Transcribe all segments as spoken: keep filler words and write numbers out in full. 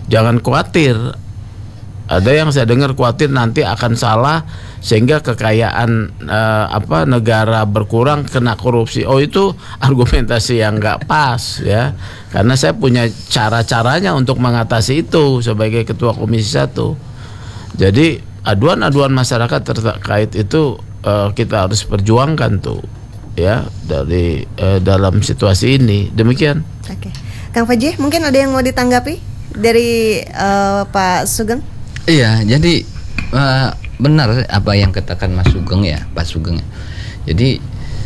jangan khawatir. Ada yang saya dengar khawatir nanti akan salah sehingga kekayaan eh, apa negara berkurang kena korupsi. Oh, itu argumentasi yang nggak pas ya. Karena saya punya cara-caranya untuk mengatasi itu sebagai ketua Komisi satu. Jadi aduan-aduan masyarakat terkait itu eh, kita harus perjuangkan tuh ya dari eh, dalam situasi ini. Demikian. Oke, Kang Fajih, mungkin ada yang mau ditanggapi dari uh, Pak Sugeng? Iya, jadi uh, benar apa yang katakan Mas Sugeng ya, Pak Sugeng. Jadi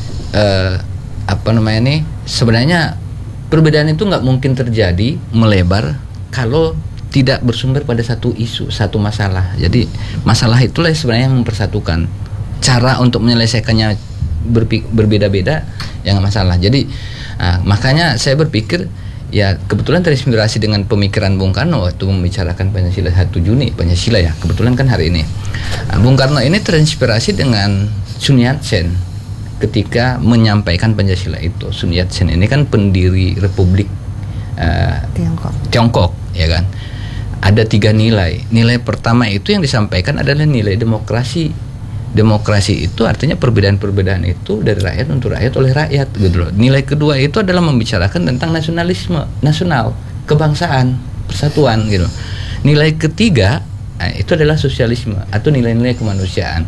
uh, apa namanya nih? Sebenarnya perbedaan itu nggak mungkin terjadi melebar kalau tidak bersumber pada satu isu, satu masalah. Jadi masalah itulah sebenarnya yang mempersatukan. Cara untuk menyelesaikannya berpi- berbeda-beda yang masalah. Jadi uh, makanya saya berpikir ya kebetulan terinspirasi dengan pemikiran Bung Karno waktu membicarakan Pancasila satu Juni, Pancasila ya, kebetulan kan hari ini. Nah, Bung Karno ini terinspirasi dengan Sun Yat-sen ketika menyampaikan Pancasila itu. Sun Yat-sen ini kan pendiri Republik uh, Tiongkok. Tiongkok, ya kan. Ada tiga nilai. Nilai pertama itu yang disampaikan adalah nilai demokrasi. Demokrasi itu artinya perbedaan-perbedaan itu dari rakyat untuk rakyat oleh rakyat gitu loh. Nilai kedua itu adalah membicarakan tentang nasionalisme, nasional, kebangsaan, persatuan gitu. Nilai ketiga nah, itu adalah sosialisme atau nilai-nilai kemanusiaan.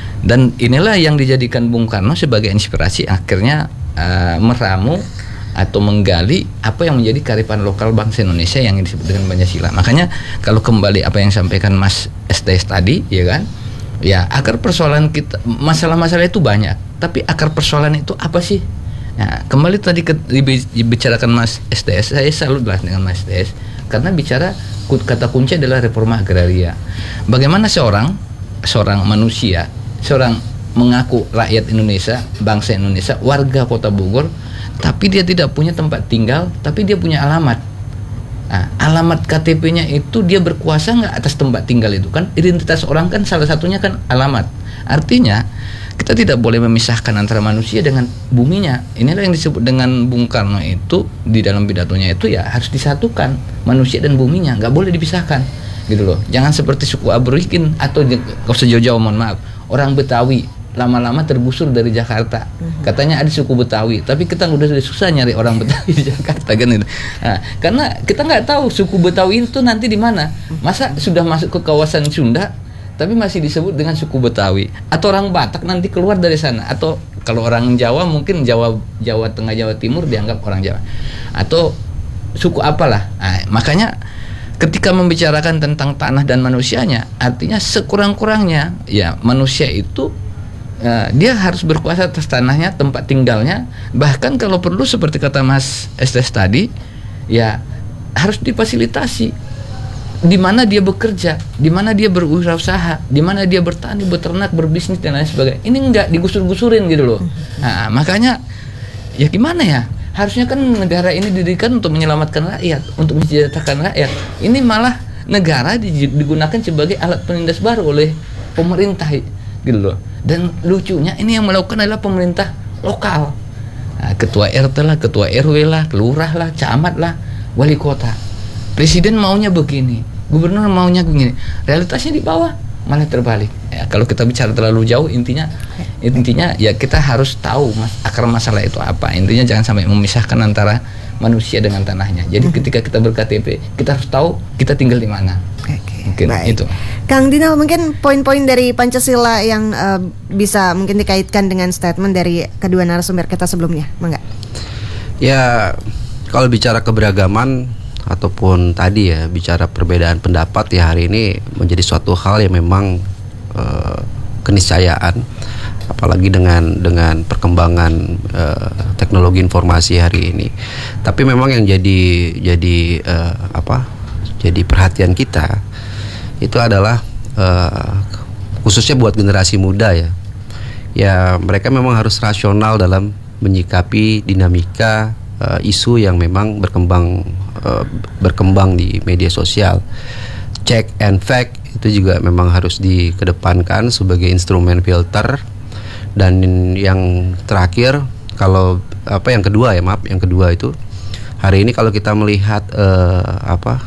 Dan inilah yang dijadikan Bung Karno sebagai inspirasi akhirnya uh, meramu atau menggali apa yang menjadi kearifan lokal bangsa Indonesia yang disebut dengan Pancasila. Makanya kalau kembali apa yang disampaikan Mas S T S tadi, ya kan? Ya, akar persoalan kita, masalah-masalah itu banyak, tapi akar persoalan itu apa sih? Nah, kembali tadi ke, dibicarakan Mas S T S, saya salut lah dengan Mas S T S karena bicara kata kunci adalah reforma agraria. Bagaimana seorang seorang manusia, seorang mengaku rakyat Indonesia, bangsa Indonesia, warga Kota Bogor, tapi dia tidak punya tempat tinggal, tapi dia punya alamat. Nah, alamat K T P-nya itu dia berkuasa nggak atas tempat tinggal itu kan? Identitas orang kan salah satunya kan alamat. Artinya kita tidak boleh memisahkan antara manusia dengan buminya. Inilah yang disebut dengan Bung Karno itu di dalam pidatonya itu ya harus disatukan manusia dan buminya, nggak boleh dipisahkan gitu loh. Jangan seperti suku Aborigin atau kau sejauh-jauh mohon maaf orang Betawi lama-lama tergusur dari Jakarta. Katanya ada suku Betawi, tapi kita udah susah nyari orang Betawi di Jakarta kan itu. Nah, karena kita nggak tahu suku Betawi itu nanti di mana. Masa sudah masuk ke kawasan Sunda, tapi masih disebut dengan suku Betawi. Atau orang Batak nanti keluar dari sana. Atau kalau orang Jawa mungkin Jawa Jawa Tengah Jawa Timur dianggap orang Jawa. Atau suku apalah. Nah, makanya ketika membicarakan tentang tanah dan manusianya, artinya sekurang-kurangnya ya manusia itu Uh, dia harus berkuasa atas tanahnya, tempat tinggalnya, bahkan kalau perlu seperti kata Mas Estes tadi, ya harus difasilitasi di mana dia bekerja, di mana dia berwirausaha, di mana dia bertani, beternak, berbisnis dan lain sebagainya. Ini enggak digusur-gusurin gitu loh. Nah, makanya ya gimana ya? Harusnya kan negara ini didirikan untuk menyelamatkan rakyat, untuk mensejahterakan rakyat. Ini malah negara digunakan sebagai alat penindas baru oleh pemerintah gitu loh. Dan lucunya ini yang melakukan adalah pemerintah lokal. Nah, ketua R T lah, ketua R W lah, lurah lah, camat lah, wali kota. Presiden maunya begini, gubernur maunya begini. Realitasnya di bawah malah terbalik. Ya, kalau kita bicara terlalu jauh, intinya intinya ya kita harus tahu mas, akar masalah itu apa. Intinya jangan sampai memisahkan antara manusia dengan tanahnya. Jadi ketika kita ber-K T P, kita harus tahu kita tinggal di mana. Oke, mungkin baik. itu. Kang Dinal, mungkin poin-poin dari Pancasila yang uh, bisa mungkin dikaitkan dengan statement dari kedua narasumber kita sebelumnya, Mangga? Ya, kalau bicara keberagaman ataupun tadi ya bicara perbedaan pendapat ya hari ini menjadi suatu hal yang memang uh, keniscayaan, apalagi dengan dengan perkembangan uh, teknologi informasi hari ini. Tapi memang yang jadi jadi uh, apa? Jadi perhatian kita itu adalah uh, khususnya buat generasi muda ya. Ya mereka memang harus rasional dalam menyikapi dinamika uh, isu yang memang berkembang uh, berkembang di media sosial. Check and fact itu juga memang harus dikedepankan sebagai instrumen filter. Dan yang terakhir, kalau apa yang kedua ya maaf yang kedua itu hari ini kalau kita melihat uh, apa